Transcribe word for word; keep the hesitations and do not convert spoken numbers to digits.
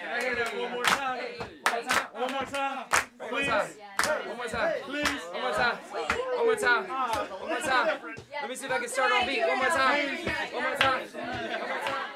I hear that one more time? One more time. One more time. One more time. Please. One more time. One more time. One more time. Let me see if I can start on beat. One more time. One more time. One more time.